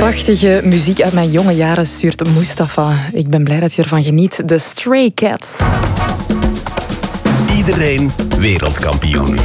Prachtige muziek uit mijn jonge jaren stuurt Mustafa. Ik ben blij dat je ervan geniet. De Stray Cats. Iedereen wereldkampioen.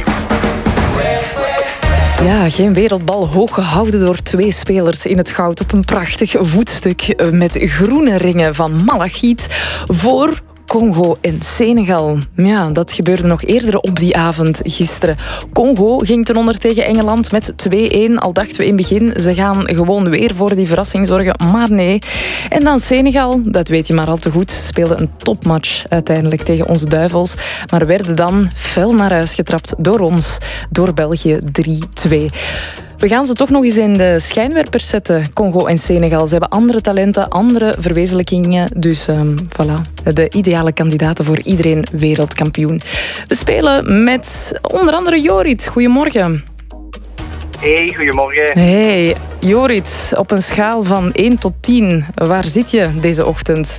Ja, geen wereldbal hoog gehouden door 2 spelers in het goud op een prachtig voetstuk met groene ringen van malachiet voor Congo en Senegal. Ja, dat gebeurde nog eerder op die avond gisteren. Congo ging ten onder tegen Engeland met 2-1. Al dachten we in het begin, ze gaan gewoon weer voor die verrassing zorgen. Maar nee. En dan Senegal, dat weet je maar al te goed, speelde een topmatch uiteindelijk tegen onze duivels. Maar werden dan fel naar huis getrapt door ons, door België 3-2. We gaan ze toch nog eens in de schijnwerpers zetten, Congo en Senegal. Ze hebben andere talenten, andere verwezenlijkingen. Dus voilà, de ideale kandidaten voor iedereen wereldkampioen. We spelen met onder andere Jorrit. Goedemorgen. Hey, goedemorgen. Hey, Jorrit, op een schaal van 1 tot 10, waar zit je deze ochtend?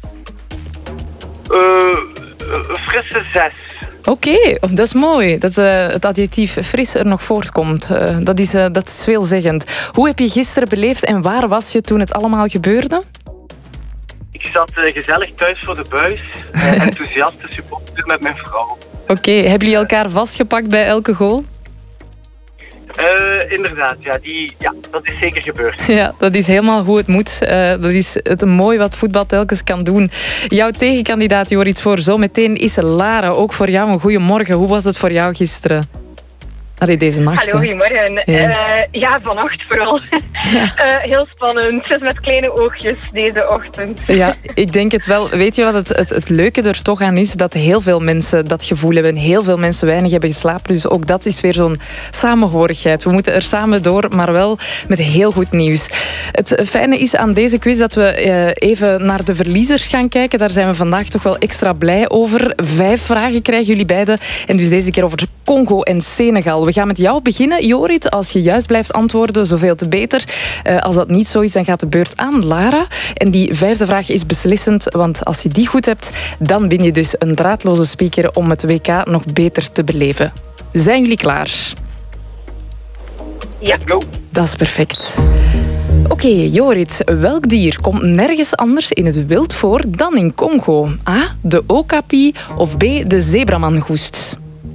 Frisse 6. Oké, dat is mooi dat het adjectief fris er nog voortkomt. Dat is veelzeggend. Hoe heb je gisteren beleefd en waar was je toen het allemaal gebeurde? Ik zat gezellig thuis voor de buis. Enthousiaste supporter met mijn vrouw. Oké, hebben jullie elkaar vastgepakt bij elke goal? Inderdaad, ja, dat is zeker gebeurd. Ja, dat is helemaal hoe het moet. Dat is het mooi wat voetbal telkens kan doen. Jouw tegenkandidaat, Jorrit, voor zo meteen is Lara. Ook voor jou een goede morgen. Hoe was het voor jou gisteren? Allee, deze nacht. Hallo, goedemorgen. Ja, vannacht vooral. Ja. Heel spannend. Het is met kleine oogjes deze ochtend. Ja, ik denk het wel. Weet je wat het leuke er toch aan is? Dat heel veel mensen dat gevoel hebben. Heel veel mensen weinig hebben geslapen. Dus ook dat is weer zo'n samenhorigheid. We moeten er samen door, maar wel met heel goed nieuws. Het fijne is aan deze quiz dat we even naar de verliezers gaan kijken. Daar zijn we vandaag toch wel extra blij over. 5 vragen krijgen jullie beiden. En dus deze keer over Congo en Senegal. We gaan met jou beginnen, Jorrit. Als je juist blijft antwoorden, zoveel te beter. Als dat niet zo is, dan gaat de beurt aan Lara. En die 5e vraag is beslissend, want als je die goed hebt, dan win je dus een draadloze speaker om het WK nog beter te beleven. Zijn jullie klaar? Ja. Go. Dat is perfect. Oké, Jorrit. Welk dier komt nergens anders in het wild voor dan in Congo? A, de okapi of B, de zebramangoest?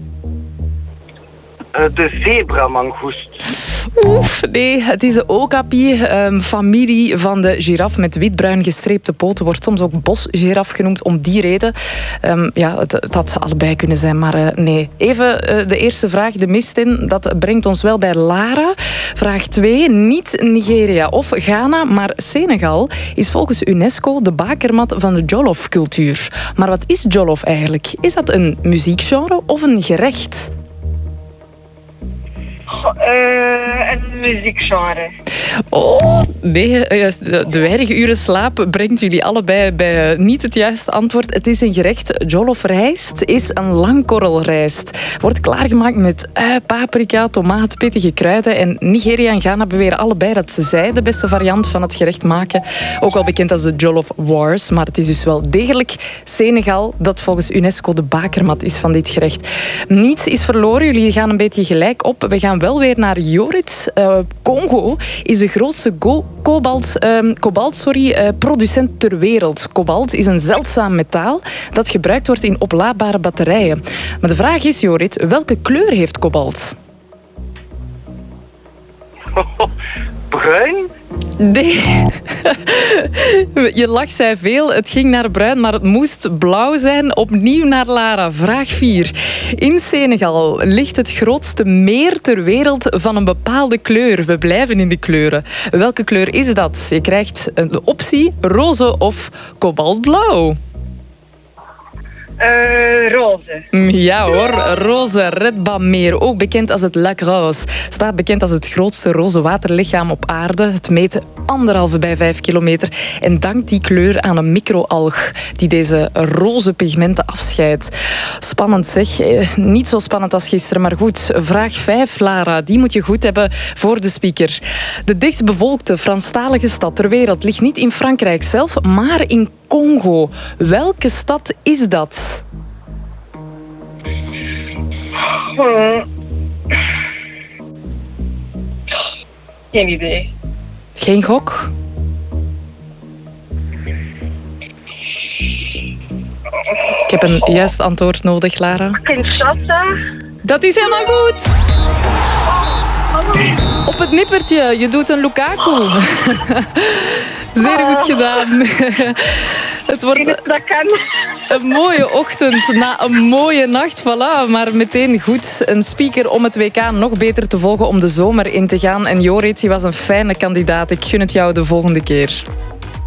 De zebramangoest. Oef, nee, het is de okapi, familie van de giraf met wit-bruin gestreepte poten. Wordt soms ook bosgiraf genoemd om die reden. Ja, het had allebei kunnen zijn, maar nee. Even de eerste vraag, de mist in. Dat brengt ons wel bij Lara. Vraag 2, niet Nigeria of Ghana, maar Senegal is volgens UNESCO de bakermat van de Jollof-cultuur. Maar wat is Jollof eigenlijk? Is dat een muziekgenre of een gerecht? Een muziekgenre. Oh, nee, de weinige uren slaap brengt jullie allebei bij niet het juiste antwoord. Het is een gerecht. Jollof rijst is een langkorrelrijst. Wordt klaargemaakt met ui, paprika, tomaat, pittige kruiden. En Nigeria en Ghana beweren allebei dat zij de beste variant van het gerecht maken. Ook wel bekend als de Jollof Wars. Maar het is dus wel degelijk Senegal dat volgens UNESCO de bakermat is van dit gerecht. Niets is verloren. Jullie gaan een beetje gelijk op. We gaan wel weer naar Jorrit. Congo is de grootste producent ter wereld. Kobalt is een zeldzaam metaal dat gebruikt wordt in oplaadbare batterijen. Maar de vraag is, Jorrit, welke kleur heeft kobalt? Bruin? Nee. Je lacht zei veel. Het ging naar bruin, maar het moest blauw zijn. Opnieuw naar Lara. Vraag 4. In Senegal ligt het grootste meer ter wereld van een bepaalde kleur. We blijven in de kleuren. Welke kleur is dat? Je krijgt de optie roze of kobaltblauw. Roze. Ja hoor, roze Redba-meer, ook bekend als het Lac Rose. Staat bekend als het grootste roze waterlichaam op aarde. Het meet 1,5 bij 5 kilometer en dankt die kleur aan een microalg die deze roze pigmenten afscheidt. Spannend zeg. Niet zo spannend als gisteren, maar goed. Vraag 5, Lara, die moet je goed hebben voor de speaker. De dichtstbevolkte Franstalige stad ter wereld ligt niet in Frankrijk zelf, maar in Congo. Welke stad is dat? Geen idee. Geen gok? Ik heb een juist antwoord nodig, Lara. Kinshasa. Dat is helemaal goed. Op het nippertje. Je doet een Lukaku. Zeer goed gedaan. Het wordt Dat kan. een mooie ochtend na een mooie nacht. Voilà, maar meteen goed. Een speaker om het WK nog beter te volgen om de zomer in te gaan. En Jorrit, je was een fijne kandidaat. Ik gun het jou de volgende keer.